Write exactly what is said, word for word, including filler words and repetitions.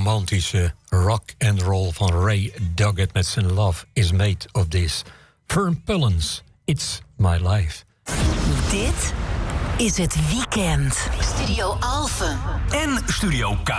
romantische rock and roll van Ray Doggett met zijn Love is Made of This. Vern Pullens, It's My Life. Dit is het weekend. Studio Alphen en Studio K.